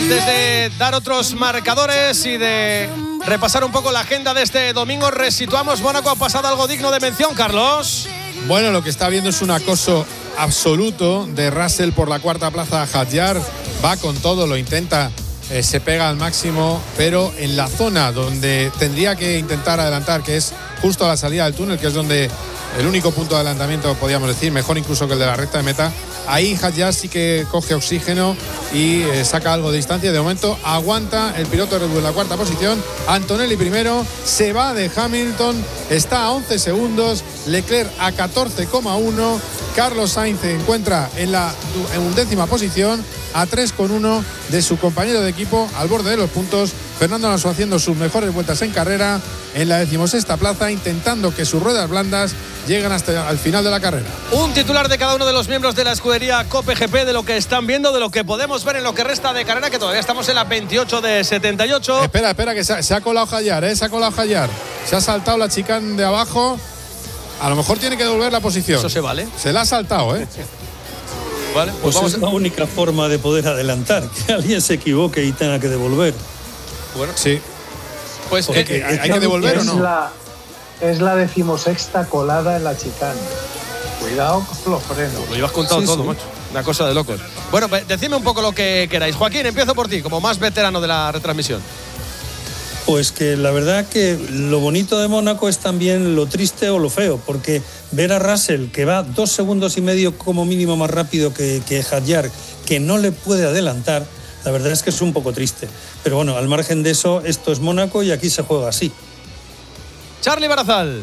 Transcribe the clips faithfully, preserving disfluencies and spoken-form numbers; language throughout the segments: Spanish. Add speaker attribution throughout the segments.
Speaker 1: Antes de dar otros marcadores y de repasar un poco la agenda de este domingo, resituamos. Mónaco ha pasado algo digno de mención, Carlos.
Speaker 2: Bueno, lo que está viendo es un acoso absoluto de Russell por la cuarta plaza a Hadjar. Va con todo, lo intenta, eh, se pega al máximo, pero en la zona donde tendría que intentar adelantar, que es justo a la salida del túnel, que es donde el único punto de adelantamiento, podríamos decir, mejor incluso que el de la recta de meta, ahí Hadjar sí que coge oxígeno y eh, saca algo de distancia. De momento aguanta el piloto de Red Bull en la cuarta posición. Antonelli primero, se va de Hamilton, está a once segundos, Leclerc a catorce coma uno, Carlos Sainz se encuentra en la en undécima posición, a tres coma uno de su compañero de equipo, al borde de los puntos. Fernando Alonso haciendo sus mejores vueltas en carrera en la decimosexta plaza, intentando que sus ruedas blandas lleguen hasta el final de la carrera.
Speaker 1: Un titular de cada uno de los miembros de la escudería Cope G P, de lo que están viendo, de lo que podemos ver en lo que resta de carrera, que todavía estamos en la veintiocho de setenta y ocho.
Speaker 2: Espera, espera, que se ha, se ha colado Hadjar, ¿eh? Se ha colado Hadjar. Se ha saltado la chicane de abajo. A lo mejor tiene que devolver la posición.
Speaker 1: Eso se vale.
Speaker 2: Se la ha saltado, ¿eh?
Speaker 3: Vale, pues, pues vamos es a... la única forma de poder adelantar, que alguien se equivoque y tenga que devolver.
Speaker 2: Bueno, sí.
Speaker 1: Pues
Speaker 2: eh, eh, ¿hay que devolver o no?
Speaker 4: La, es la decimosexta colada en la chicane. Cuidado con los frenos.
Speaker 1: Lo llevas contado sí, todo, sí. macho. Una cosa de locos. Bueno, decidme un poco lo que queráis. Joaquín, empiezo por ti, como más veterano de la retransmisión.
Speaker 3: Pues que la verdad que lo bonito de Mónaco es también lo triste o lo feo, porque ver a Russell, que va dos segundos y medio como mínimo más rápido que, que Hadjar, que no le puede adelantar, la verdad es que es un poco triste. Pero bueno, al margen de eso, esto es Mónaco y aquí se juega así.
Speaker 1: Charlie Barazal.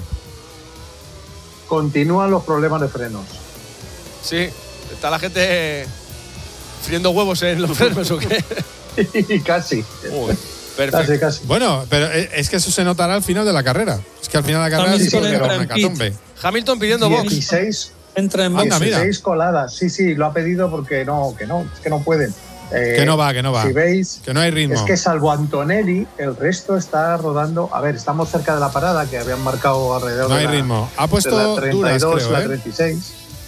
Speaker 4: Continúan los problemas de frenos.
Speaker 1: Sí, está la gente friendo huevos en los frenos o qué.
Speaker 4: Casi.
Speaker 1: Uy. Perfecto.
Speaker 4: Casi, casi.
Speaker 2: Bueno, pero es que eso se notará al final de la carrera. Es que al final de la carrera sí que era una hecatombe.
Speaker 1: Hamilton pidiendo box.
Speaker 4: dieciséis,
Speaker 3: entra en box.
Speaker 4: dieciséis coladas. Sí, sí, lo ha pedido porque no, que no, es que no pueden.
Speaker 2: Eh, que no va, que no va.
Speaker 4: Si veis,
Speaker 2: que no hay ritmo.
Speaker 4: Es que salvo Antonelli, el resto está rodando. A ver, estamos cerca de la parada, que habían marcado alrededor
Speaker 2: no
Speaker 4: de
Speaker 2: hay
Speaker 4: la,
Speaker 2: ritmo. Ha puesto
Speaker 4: de la treinta y dos,
Speaker 2: duras, creo,
Speaker 4: la
Speaker 2: ¿eh?
Speaker 4: treinta y seis.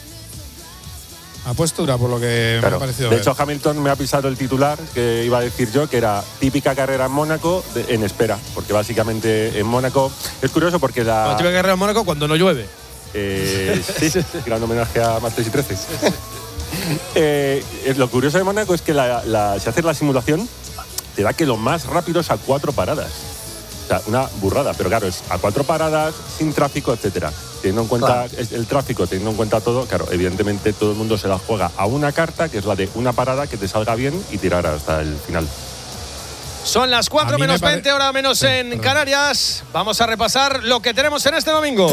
Speaker 2: Ha puesto dura, por lo que claro. me ha parecido.
Speaker 5: De
Speaker 2: ver.
Speaker 5: hecho, Hamilton me ha pisado el titular que iba a decir yo, que era típica carrera en Mónaco de, en espera, porque básicamente en Mónaco es curioso porque la.
Speaker 1: La típica carrera en Mónaco cuando no llueve.
Speaker 5: Eh, sí, gran homenaje a martes y trece. eh, lo curioso de Mónaco es que la, la, si haces la simulación, te da que lo más rápido es a cuatro paradas. O sea, una burrada, pero claro, es a cuatro paradas, sin tráfico, etcétera. Teniendo en cuenta claro. el tráfico, teniendo en cuenta todo, claro, evidentemente todo el mundo se la juega a una carta, que es la de una parada que te salga bien y tirar hasta el final.
Speaker 1: Son las cuatro menos pare... veinte, hora menos sí, en perdón. Canarias. Vamos a repasar lo que tenemos en este domingo.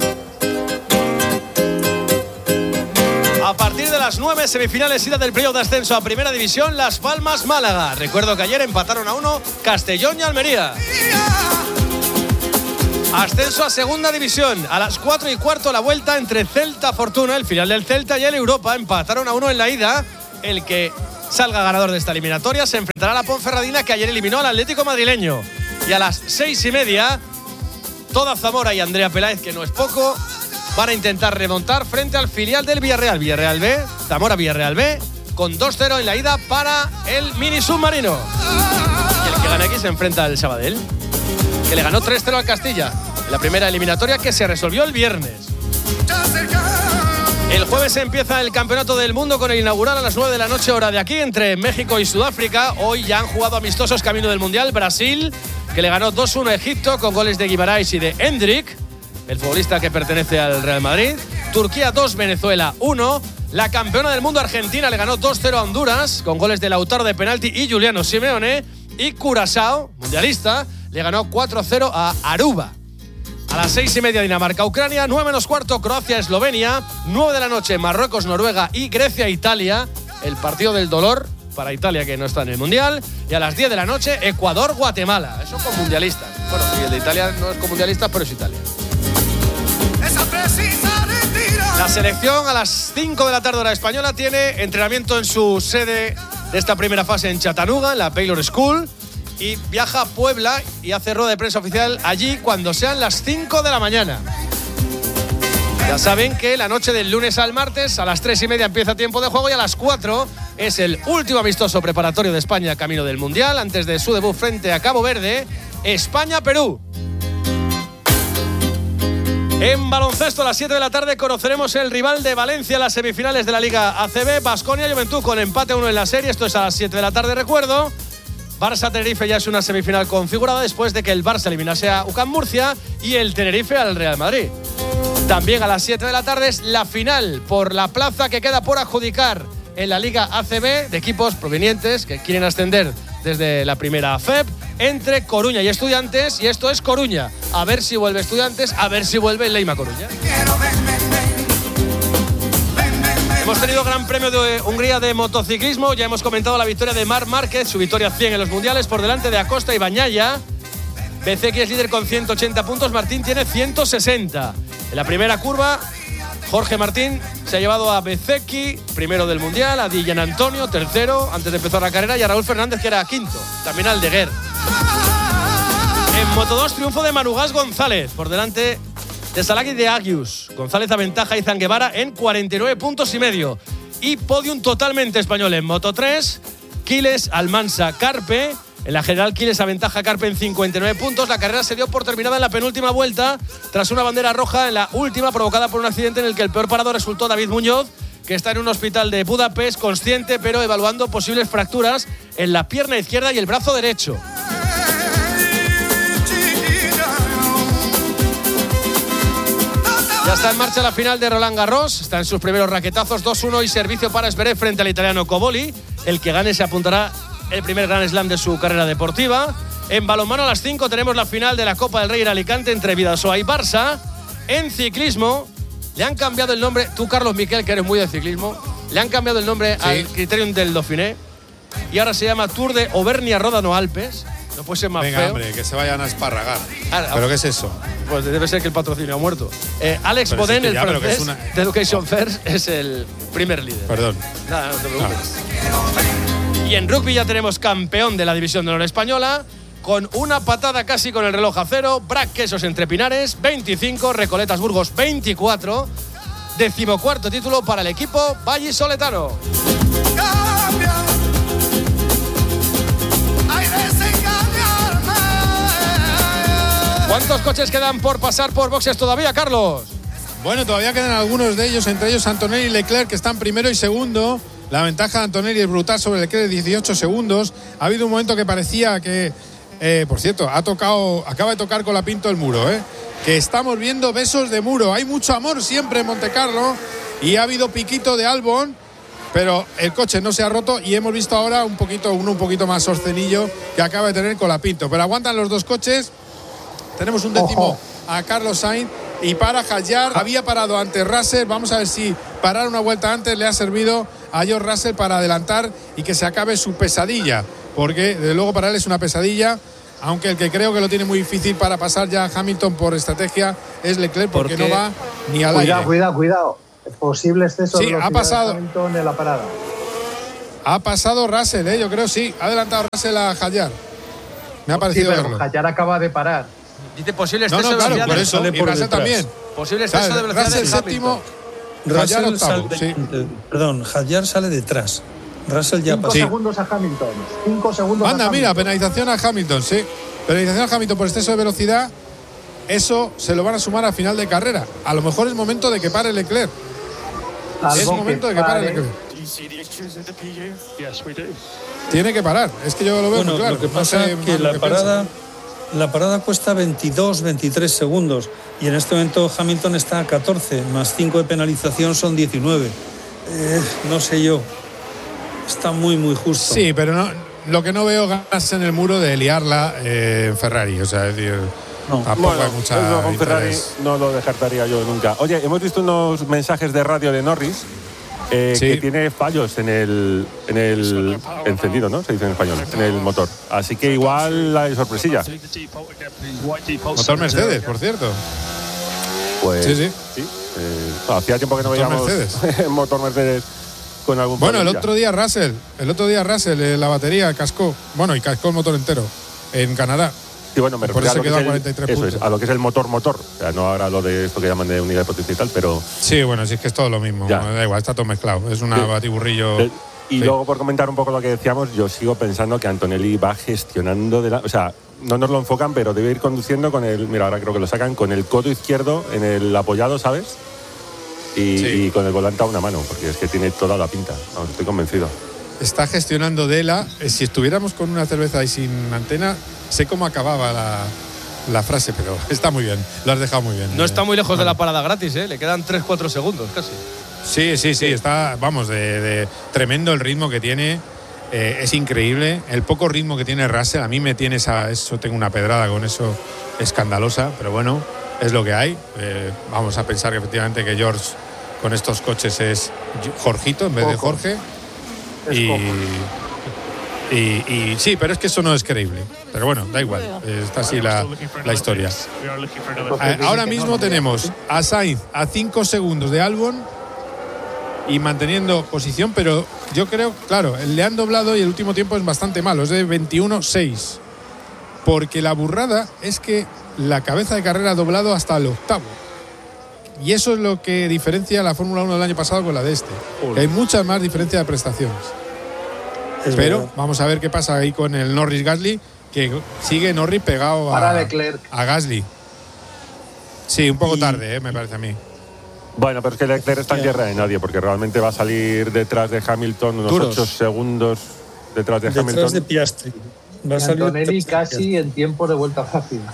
Speaker 1: A partir de las nueve, semifinales ida del playoff de ascenso a Primera División, Las Palmas, Málaga. Recuerdo que ayer empataron a uno Castellón y Almería. Ascenso a Segunda División. A las cuatro y cuarto la vuelta entre Celta Fortuna, el final del Celta, y el Europa. Empataron a uno en la ida. El que salga ganador de esta eliminatoria se enfrentará a la Ponferradina, que ayer eliminó al Atlético madrileño. Y a las seis y media, toda Zamora y Andrea Peláez, que no es poco, van a intentar remontar frente al filial del Villarreal. Villarreal B, Zamora Villarreal B, con dos cero en la ida para el mini submarino. Y el que gane aquí se enfrenta al Sabadell, que le ganó tres cero al Castilla en la primera eliminatoria, que se resolvió el viernes. El jueves empieza el Campeonato del Mundo con el inaugural a las nueve de la noche, hora de aquí, entre México y Sudáfrica. Hoy ya han jugado amistosos camino del Mundial. Brasil, que le ganó dos uno a Egipto con goles de Guimarães y de Hendrik, el futbolista que pertenece al Real Madrid. Turquía dos, Venezuela uno. La campeona del mundo Argentina le ganó dos cero a Honduras con goles de Lautaro de penalti y Giuliano Simeone. Y Curazao, mundialista, le ganó cuatro cero a Aruba. A las seis y media Dinamarca-Ucrania, nueve menos cuarto Croacia-Eslovenia, nueve de la noche Marruecos-Noruega y Grecia-Italia, el partido del dolor para Italia, que no está en el Mundial. Y a las diez de la noche Ecuador-Guatemala, eso con mundialistas. Bueno, y el de Italia no es con mundialistas, pero es Italia. La selección a las cinco de la tarde hora española tiene entrenamiento en su sede de esta primera fase en Chattanooga, en la Baylor School, y viaja a Puebla y hace rueda de prensa oficial allí cuando sean las cinco de la mañana. Ya saben que la noche del lunes al martes a las tres y media empieza tiempo de juego y a las cuatro Es el último amistoso preparatorio de España camino del Mundial, antes de su debut frente a Cabo Verde. España-Perú. En baloncesto a las siete de la tarde conoceremos el rival de Valencia en las semifinales de la Liga A C B. Baskonia Juventud con empate a uno en la serie. Esto es a las siete de la tarde, recuerdo. Barça-Tenerife ya es una semifinal configurada después de que el Barça eliminase a U C A M Murcia y el Tenerife al Real Madrid. También a las siete de la tarde es la final por la plaza que queda por adjudicar en la Liga A C B de equipos provenientes que quieren ascender desde la primera F E P entre Coruña y Estudiantes, y esto es Coruña. A ver si vuelve Estudiantes, a ver si vuelve Leima Coruña. Hemos tenido Gran Premio de Hungría de motociclismo. Ya hemos comentado la victoria de Marc Márquez, su victoria cien en los mundiales por delante de Acosta y Bagnaia. Bezzecchi es líder con ciento ochenta puntos, Martín tiene ciento sesenta. En la primera curva, Jorge Martín se ha llevado a Bezzecchi, primero del mundial, a Di Gianantonio, tercero, antes de empezar la carrera, y a Raúl Fernández, que era quinto, también al Deguer. En Moto dos, triunfo de Manugas González, por delante de Salaki de Agius. González aventaja a Izan Guevara en cuarenta y nueve puntos y medio. Y podium totalmente español en Moto tres, Quiles, Almansa, Carpe. En la general, Quiles aventaja a Carpe en cincuenta y nueve puntos. La carrera se dio por terminada en la penúltima vuelta, tras una bandera roja en la última provocada por un accidente en el que el peor parado resultó David Muñoz, que está en un hospital de Budapest, consciente, pero evaluando posibles fracturas en la pierna izquierda y el brazo derecho. Ya está en marcha la final de Roland Garros. Está en sus primeros raquetazos, dos uno y servicio para Zverev frente al italiano Coboli. El que gane se apuntará el primer Grand Slam de su carrera deportiva. En balonmano a las cinco tenemos la final de la Copa del Rey en Alicante entre Bidasoa y Barça. En ciclismo le han cambiado el nombre, tú Carlos Miquel, que eres muy de ciclismo, le han cambiado el nombre sí. al Criterium del Dauphiné y ahora se llama Tour de Auvernia-Ródano-Alpes. No puede ser más
Speaker 2: Venga,
Speaker 1: feo.
Speaker 2: hombre, que se vayan a esparragar.
Speaker 1: Ahora,
Speaker 2: ¿Pero qué es eso?
Speaker 1: Pues debe ser que el patrocinio ha muerto. Eh, Alex
Speaker 2: pero
Speaker 1: Bodén,
Speaker 2: sí
Speaker 1: el
Speaker 2: ya,
Speaker 1: francés
Speaker 2: una...
Speaker 1: de Education oh. First, es el primer líder.
Speaker 2: Perdón.
Speaker 1: Nada, no te preocupes. No. Y en rugby ya tenemos campeón de la División de Honor Española, con una patada casi con el reloj a cero. Brac Quesos entre Pinares, veinticinco, Recoletas Burgos, veinticuatro. Decimocuarto título para el equipo vallisoletano. ¿Cuántos coches quedan por pasar por boxes todavía, Carlos?
Speaker 2: Bueno, todavía quedan algunos de ellos, entre ellos Antonelli y Leclerc, que están primero y segundo. La ventaja de Antonelli es brutal sobre Leclerc de dieciocho segundos. Ha habido un momento que parecía que, eh, por cierto, ha tocado, acaba de tocar con la Pinto el muro, ¿eh? Que estamos viendo besos de muro. Hay mucho amor siempre en Montecarlo y ha habido piquito de Albon, pero el coche no se ha roto y hemos visto ahora un poquito, uno un poquito más sorcenillo que acaba de tener con la Pinto. Pero aguantan los dos coches. Tenemos un décimo Ojo. a Carlos Sainz y para Hadjar. Había parado ante Russell. Vamos a ver si parar una vuelta antes le ha servido a George Russell para adelantar y que se acabe su pesadilla. Porque desde luego para él es una pesadilla. Aunque el que creo que lo tiene muy difícil para pasar ya a Hamilton por estrategia es Leclerc, porque ¿Por no va ni al
Speaker 4: cuidado,
Speaker 2: aire.
Speaker 4: Cuidado, cuidado, Posible exceso
Speaker 2: sí,
Speaker 4: de velocidad
Speaker 2: ha pasado.
Speaker 4: de Hamilton en la parada.
Speaker 2: Ha pasado Russell, ¿eh? Yo creo sí. Ha adelantado Russell a Hadjar. Me ha parecido
Speaker 4: sí,
Speaker 2: verlo.
Speaker 4: Hadjar acaba de parar.
Speaker 1: Dice posible exceso
Speaker 2: no, no,
Speaker 1: de
Speaker 2: claro,
Speaker 1: velocidad.
Speaker 2: por eso,
Speaker 3: sale
Speaker 2: y
Speaker 3: por
Speaker 2: Russell también.
Speaker 1: Posible exceso de velocidad
Speaker 2: Russell
Speaker 1: de
Speaker 2: séptimo,
Speaker 3: Russell
Speaker 2: Hadjar octavo,
Speaker 3: sale,
Speaker 2: sí.
Speaker 3: Perdón, Hadjar sale detrás. Russell ya
Speaker 4: Cinco
Speaker 3: pasó.
Speaker 4: segundos a Hamilton. Cinco segundos
Speaker 2: Anda,
Speaker 4: a
Speaker 2: mira,
Speaker 4: Hamilton.
Speaker 2: penalización a Hamilton, sí. Penalización a Hamilton por exceso de velocidad. Eso se lo van a sumar a final de carrera. A lo mejor es momento de que pare Leclerc.
Speaker 4: Algo
Speaker 2: es momento de que pare Leclerc. Tiene que parar. Es que yo lo veo
Speaker 3: Bueno,
Speaker 2: muy claro.
Speaker 3: lo que pasa
Speaker 2: no sé
Speaker 3: es que la
Speaker 2: que
Speaker 3: parada, la parada cuesta veintidós, veintitrés segundos y en este momento Hamilton está a catorce, más cinco de penalización son diecinueve. Eh, no sé yo. Está muy, muy justo.
Speaker 2: Sí, pero no, lo que no veo ganas en el muro de liarla eh, en Ferrari. O sea, es decir,
Speaker 3: no.
Speaker 2: tampoco
Speaker 5: bueno,
Speaker 2: hay mucha
Speaker 5: eso con Ferrari
Speaker 2: interés.
Speaker 5: no lo descartaría yo nunca. Oye, hemos visto unos mensajes de radio de Norris eh,
Speaker 2: Sí.
Speaker 5: que tiene fallos en el, en el encendido, ¿no? Se dice en español, en el motor. Así que igual hay sorpresilla.
Speaker 2: Motor Mercedes, por cierto.
Speaker 5: Pues
Speaker 2: Sí, sí.
Speaker 5: sí, eh, hacía tiempo que no
Speaker 2: Motor
Speaker 5: veíamos
Speaker 2: Mercedes.
Speaker 5: motor Mercedes con algún
Speaker 2: Bueno, el
Speaker 5: problemilla.
Speaker 2: otro día Russell, el otro día Russell, eh, la batería cascó, bueno, y cascó el motor entero en Canadá.
Speaker 5: Sí, bueno, me
Speaker 2: Por
Speaker 5: refiero a
Speaker 2: eso
Speaker 5: lo que
Speaker 2: quedó
Speaker 5: es el-
Speaker 2: cuarenta y tres
Speaker 5: eso
Speaker 2: puntos.
Speaker 5: es, a lo que es el motor motor. O sea, no ahora lo de esto que llaman de unidad de potencia y tal, pero
Speaker 2: Sí, bueno, sí es que es todo lo mismo.
Speaker 5: Ya.
Speaker 2: Da igual, está todo mezclado. Es una
Speaker 5: Sí.
Speaker 2: batiburrillo
Speaker 5: el, Y
Speaker 2: Sí.
Speaker 5: luego, por comentar un poco lo que decíamos, yo sigo pensando que Antonelli va gestionando de la... O sea, no nos lo enfocan, pero debe ir conduciendo con el... Mira, ahora creo que lo sacan con el codo izquierdo en el apoyado, ¿sabes? Y,
Speaker 2: Sí.
Speaker 5: y con el volante a una mano, porque es que tiene toda la pinta. Vamos, estoy convencido.
Speaker 2: Está gestionando Dela. Eh, Si estuviéramos con una cerveza y sin antena, sé cómo acababa la, la frase, pero está muy bien. Lo has dejado muy bien.
Speaker 1: No está muy lejos
Speaker 2: Manu.
Speaker 1: de la parada gratis, ¿eh? Le quedan tres cuatro segundos casi.
Speaker 2: Sí, sí, sí, está, vamos, de, de tremendo el ritmo que tiene. Eh, es increíble. El poco ritmo que tiene Russell, a mí me tiene esa. Eso tengo una pedrada con eso escandalosa, pero bueno, es lo que hay. Eh, vamos a pensar que efectivamente que George con estos coches es Jorgito en vez de
Speaker 4: Cojo.
Speaker 2: Jorge.
Speaker 4: Es
Speaker 2: Y,
Speaker 4: cojo.
Speaker 2: y, y sí, pero es que eso no es creíble. Pero bueno, da igual. Eh, Está así la, la historia. Eh, Ahora mismo tenemos a Sainz a cinco segundos de Albon y manteniendo posición, pero yo creo, claro, le han doblado y el último tiempo es bastante malo, es de veintiuno seis. Porque la burrada es que la cabeza de carrera ha doblado hasta el octavo. Y eso es lo que diferencia la Fórmula uno del año pasado con la de este. Que hay mucha más diferencia de prestaciones.
Speaker 3: Es
Speaker 2: Pero
Speaker 3: verdad.
Speaker 2: vamos a ver qué pasa ahí con el Norris Gasly, que sigue Norris pegado
Speaker 4: Para
Speaker 2: a,
Speaker 4: Leclerc.
Speaker 2: a Gasly. Sí, un poco
Speaker 3: Y-
Speaker 2: tarde, eh, me parece a mí.
Speaker 5: Bueno, pero es que Leclerc está en tierra de nadie, porque realmente va a salir detrás de Hamilton unos
Speaker 1: Duros.
Speaker 5: ocho segundos detrás de
Speaker 3: Detrás
Speaker 5: Hamilton.
Speaker 3: de Piastri. Va a
Speaker 4: Y
Speaker 3: salir
Speaker 4: Antonelli
Speaker 3: detrás de
Speaker 4: casi en tiempo de vuelta rápida.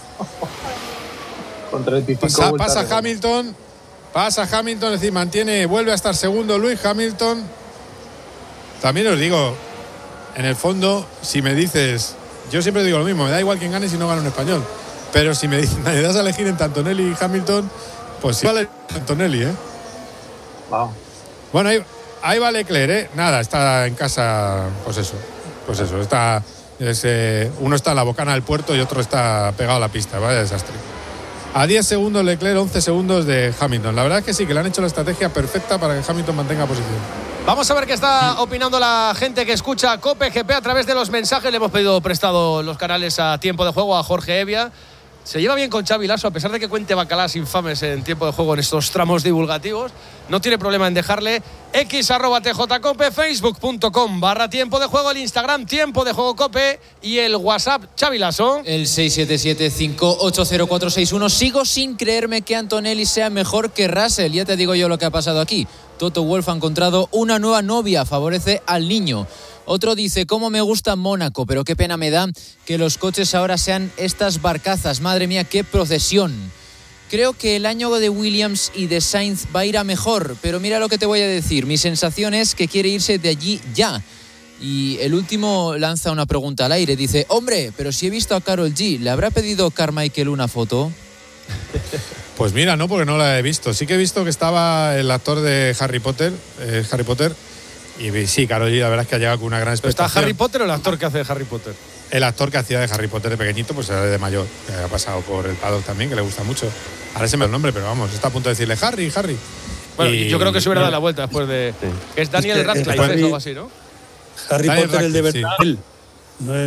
Speaker 4: Con treinta y cinco
Speaker 2: Pasa,
Speaker 4: vueltas
Speaker 2: pasa
Speaker 4: de goma.
Speaker 2: Hamilton, pasa Hamilton, es decir, mantiene, vuelve a estar segundo Luis Hamilton. También os digo, en el fondo, si me dices, yo siempre digo lo mismo, me da igual quién gane si no gana un español. Pero si me, dices, me das a elegir entre Antonelli y Hamilton, pues sí vale Antonelli, ¿eh?
Speaker 4: Wow.
Speaker 2: Bueno, ahí, ahí va Leclerc, ¿eh? Nada, está en casa, pues eso, pues eso, está, es, eh, uno está en la bocana del puerto y otro está pegado a la pista, vaya desastre. A diez segundos Leclerc, once segundos de Hamilton. La verdad es que sí, que le han hecho la estrategia perfecta para que Hamilton mantenga posición.
Speaker 1: Vamos a ver qué está opinando la gente que escucha Cope G P a través de los mensajes. Le hemos pedido prestado los canales a Tiempo de Juego a Jorge Evia. Se lleva bien con Xavi Lasso, a pesar de que cuente bacalás infames en Tiempo de Juego en estos tramos divulgativos. No tiene problema en dejarle x arroba tjcope, facebook.com barra Tiempo de Juego, el Instagram Tiempo de Juego Cope y el WhatsApp Xavi Lasso.
Speaker 6: El seis siete siete, cinco ocho cero, cuatro seis uno. Sigo sin creerme que Antonelli sea mejor que Russell. Ya te digo yo lo que ha pasado aquí. Toto Wolff ha encontrado una nueva novia, favorece al niño. Otro dice, cómo me gusta Mónaco, pero qué pena me da que los coches ahora sean estas barcazas. Madre mía, qué procesión. Creo que el año de Williams y de Sainz va a ir a mejor, pero mira lo que te voy a decir. Mi sensación es que quiere irse de allí ya. Y el último lanza una pregunta al aire. Dice, hombre, pero si he visto a Karol G, ¿le habrá pedido Carmichael una foto?
Speaker 2: Pues mira, no, porque no la he visto. Sí que he visto que estaba el actor de Harry Potter, eh, Harry Potter, y sí, Karol G, la verdad es que ha llegado con una gran
Speaker 1: ¿Está
Speaker 2: expectación.
Speaker 1: Harry Potter o el actor que hace de Harry Potter?
Speaker 2: El actor que hacía de Harry Potter de pequeñito, pues era de mayor, que ha pasado por el paddock también, que le gusta mucho. Ahora se me da el nombre, pero vamos, está a punto de decirle Harry, Harry.
Speaker 1: Bueno,
Speaker 2: Y-
Speaker 1: yo creo que se hubiera dado la vuelta después de...
Speaker 5: Sí.
Speaker 1: Es Daniel
Speaker 3: Es que-
Speaker 1: Radcliffe,
Speaker 3: Harry-
Speaker 1: o algo así, ¿no?
Speaker 3: Harry
Speaker 2: Daniel
Speaker 3: Potter, el de
Speaker 2: Radcliffe, sí.
Speaker 3: verdad. Él. No es